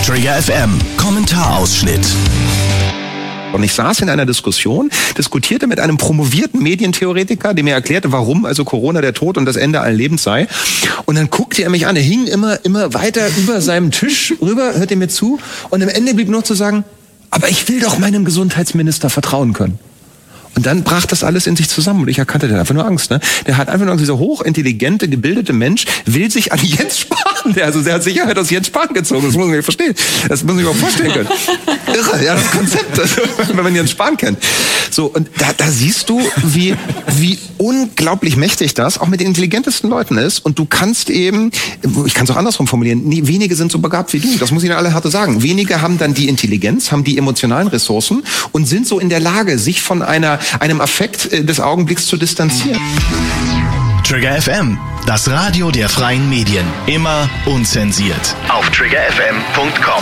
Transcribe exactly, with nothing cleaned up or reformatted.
Trigger F M, Kommentarausschnitt. Und ich saß in einer Diskussion, diskutierte mit einem promovierten Medientheoretiker, der mir erklärte, warum also Corona der Tod und das Ende allen Lebens sei. Und dann guckte er mich an, er hing immer, immer weiter über seinem Tisch rüber, hörte mir zu. Und am Ende blieb nur zu sagen, aber ich will doch meinem Gesundheitsminister vertrauen können. Und dann brach das alles in sich zusammen und ich erkannte, der hat einfach nur Angst. Ne? Der hat einfach nur Angst, dieser hochintelligente, gebildete Mensch will sich an Jens Spahn, der, also der hat Sicherheit aus Jens Spahn gezogen, das muss man sich verstehen. Das muss man sich mal vorstellen können. Irre, ja, das Konzept, also, wenn man Jens Spahn kennt. So, und da, da siehst du, wie, wie unglaublich mächtig das auch mit den intelligentesten Leuten ist. Und du kannst eben, ich kann es auch andersrum formulieren, nie, wenige sind so begabt wie du, das muss ich Ihnen alle hart sagen. Wenige haben dann die Intelligenz, haben die emotionalen Ressourcen und sind so in der Lage, sich von einer einem Affekt des Augenblicks zu distanzieren. Trigger F M, das Radio der freien Medien. Immer unzensiert. Auf trigger f m punkt com.